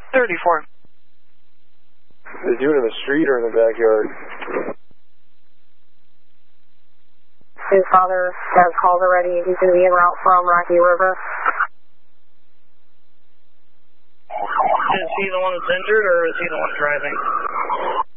34. Is he in the street or in the backyard? His father has called already. He's going to be en route from Rocky River. Is he the one that's injured, or is he the one driving?